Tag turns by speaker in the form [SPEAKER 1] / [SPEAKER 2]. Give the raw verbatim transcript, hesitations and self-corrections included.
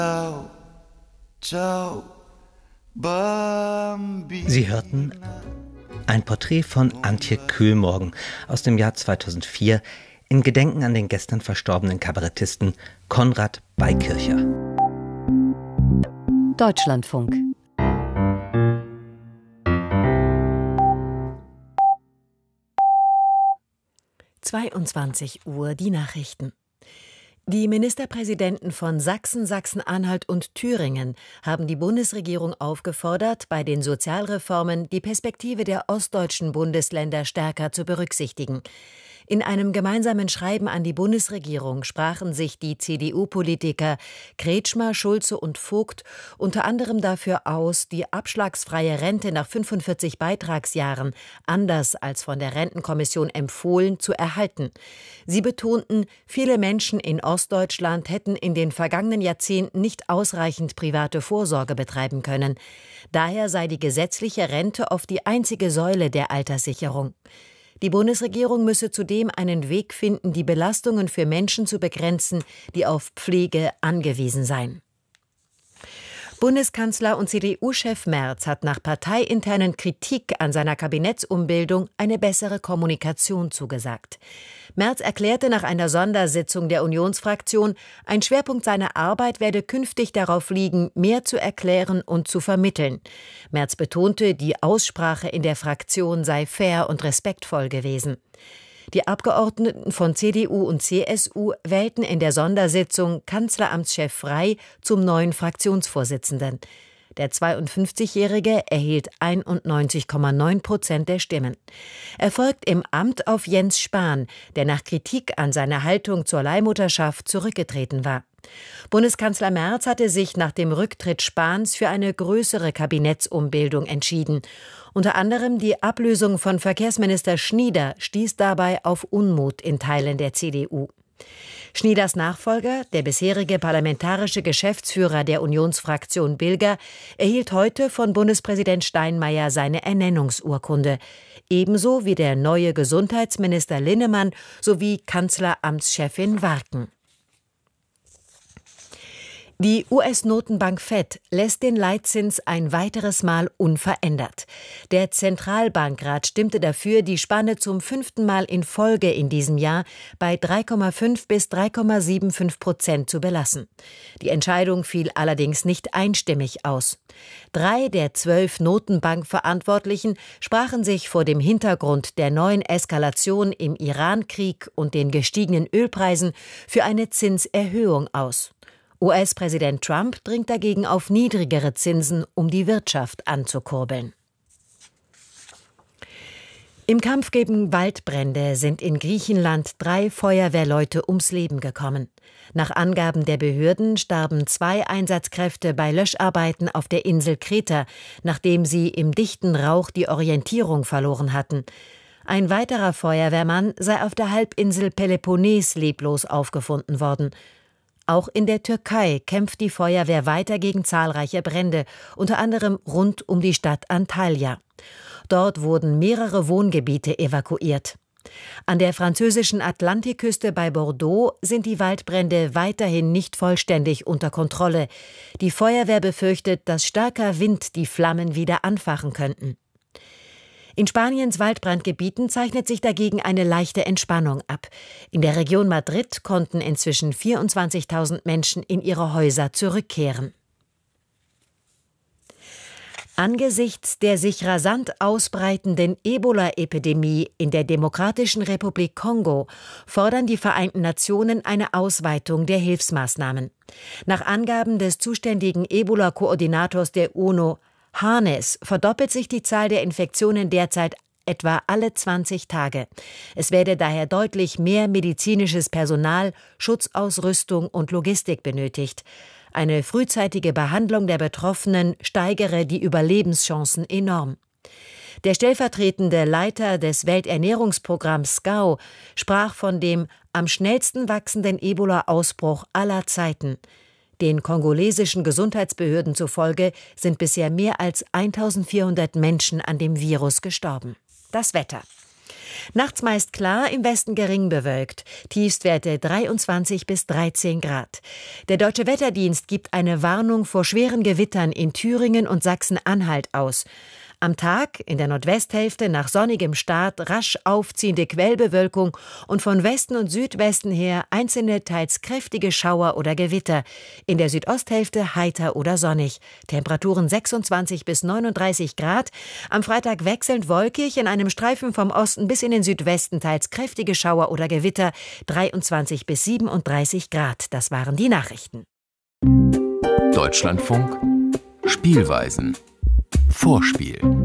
[SPEAKER 1] Sie hörten ein Porträt von Antje Kühlmorgen aus dem Jahr zweitausendvier in Gedenken an den gestern verstorbenen Kabarettisten Konrad Beikircher.
[SPEAKER 2] Deutschlandfunk. zweiundzwanzig Uhr, die Nachrichten. Die Ministerpräsidenten von Sachsen, Sachsen-Anhalt und Thüringen haben die Bundesregierung aufgefordert, bei den Sozialreformen die Perspektive der ostdeutschen Bundesländer stärker zu berücksichtigen. In einem gemeinsamen Schreiben an die Bundesregierung sprachen sich die C D U-Politiker Kretschmer, Schulze und Vogt unter anderem dafür aus, die abschlagsfreie Rente nach fünfundvierzig Beitragsjahren, anders als von der Rentenkommission empfohlen, zu erhalten. Sie betonten, viele Menschen in Ostdeutschland hätten in den vergangenen Jahrzehnten nicht ausreichend private Vorsorge betreiben können. Daher sei die gesetzliche Rente oft die einzige Säule der Alterssicherung. Die Bundesregierung müsse zudem einen Weg finden, die Belastungen für Menschen zu begrenzen, die auf Pflege angewiesen seien. Bundeskanzler und C D U-Chef Merz hat nach parteiinternen Kritik an seiner Kabinettsumbildung eine bessere Kommunikation zugesagt. Merz erklärte nach einer Sondersitzung der Unionsfraktion, ein Schwerpunkt seiner Arbeit werde künftig darauf liegen, mehr zu erklären und zu vermitteln. Merz betonte, die Aussprache in der Fraktion sei fair und respektvoll gewesen. Die Abgeordneten von C D U und C S U wählten in der Sondersitzung Kanzleramtschef Frey zum neuen Fraktionsvorsitzenden. Der zweiundfünfzigjährige erhielt einundneunzig Komma neun Prozent der Stimmen. Er folgt im Amt auf Jens Spahn, der nach Kritik an seiner Haltung zur Leihmutterschaft zurückgetreten war. Bundeskanzler Merz hatte sich nach dem Rücktritt Spahns für eine größere Kabinettsumbildung entschieden. Unter anderem die Ablösung von Verkehrsminister Schnieder stieß dabei auf Unmut in Teilen der C D U. Schnieders Nachfolger, der bisherige parlamentarische Geschäftsführer der Unionsfraktion Bilger, erhielt heute von Bundespräsident Steinmeier seine Ernennungsurkunde. Ebenso wie der neue Gesundheitsminister Linnemann sowie Kanzleramtschefin Warken. Die U S-Notenbank Fed lässt den Leitzins ein weiteres Mal unverändert. Der Zentralbankrat stimmte dafür, die Spanne zum fünften Mal in Folge in diesem Jahr bei drei Komma fünf bis drei Komma fünfundsiebzig Prozent zu belassen. Die Entscheidung fiel allerdings nicht einstimmig aus. Drei der zwölf Notenbankverantwortlichen sprachen sich vor dem Hintergrund der neuen Eskalation im Iran-Krieg und den gestiegenen Ölpreisen für eine Zinserhöhung aus. U S-Präsident Trump dringt dagegen auf niedrigere Zinsen, um die Wirtschaft anzukurbeln. Im Kampf gegen Waldbrände sind in Griechenland drei Feuerwehrleute ums Leben gekommen. Nach Angaben der Behörden starben zwei Einsatzkräfte bei Löscharbeiten auf der Insel Kreta, nachdem sie im dichten Rauch die Orientierung verloren hatten. Ein weiterer Feuerwehrmann sei auf der Halbinsel Peloponnes leblos aufgefunden worden. Auch in der Türkei kämpft die Feuerwehr weiter gegen zahlreiche Brände, unter anderem rund um die Stadt Antalya. Dort wurden mehrere Wohngebiete evakuiert. An der französischen Atlantikküste bei Bordeaux sind die Waldbrände weiterhin nicht vollständig unter Kontrolle. Die Feuerwehr befürchtet, dass starker Wind die Flammen wieder anfachen könnten. In Spaniens Waldbrandgebieten zeichnet sich dagegen eine leichte Entspannung ab. In der Region Madrid konnten inzwischen vierundzwanzigtausend Menschen in ihre Häuser zurückkehren. Angesichts der sich rasant ausbreitenden Ebola-Epidemie in der Demokratischen Republik Kongo fordern die Vereinten Nationen eine Ausweitung der Hilfsmaßnahmen. Nach Angaben des zuständigen Ebola-Koordinators der UNO, Harnes, verdoppelt sich die Zahl der Infektionen derzeit etwa alle zwanzig Tage. Es werde daher deutlich mehr medizinisches Personal, Schutzausrüstung und Logistik benötigt. Eine frühzeitige Behandlung der Betroffenen steigere die Überlebenschancen enorm. Der stellvertretende Leiter des Welternährungsprogramms S C A O sprach von dem am schnellsten wachsenden Ebola-Ausbruch aller Zeiten. Den kongolesischen Gesundheitsbehörden zufolge sind bisher mehr als eintausendvierhundert Menschen an dem Virus gestorben. Das Wetter. Nachts meist klar, im Westen gering bewölkt. Tiefstwerte dreiundzwanzig bis dreizehn Grad. Der Deutsche Wetterdienst gibt eine Warnung vor schweren Gewittern in Thüringen und Sachsen-Anhalt aus. Am Tag in der Nordwesthälfte nach sonnigem Start rasch aufziehende Quellbewölkung und von Westen und Südwesten her einzelne teils kräftige Schauer oder Gewitter. In der Südosthälfte heiter oder sonnig. Temperaturen sechsundzwanzig bis neununddreißig Grad. Am Freitag wechselnd wolkig, in einem Streifen vom Osten bis in den Südwesten teils kräftige Schauer oder Gewitter. dreiundzwanzig bis siebenunddreißig Grad. Das waren die Nachrichten.
[SPEAKER 3] Deutschlandfunk Spielweisen. Vorspiel.